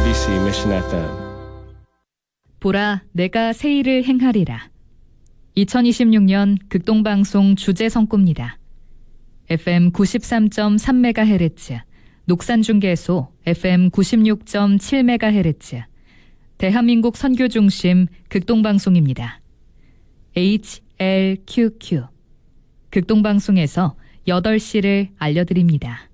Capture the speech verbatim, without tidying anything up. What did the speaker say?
엠비씨 Mission 에프엠. 보라, 내가 새 일을 행하리라. 이천이십육 년 극동방송 주제 선구입니다. 에프엠 구십삼 점 삼 메가헤르츠, 녹산중계소 에프엠 구십육 점 칠 메가헤르츠, 대한민국 선교중심 극동방송입니다. 에이치엘큐큐, 극동방송에서 여덟 시를 알려드립니다.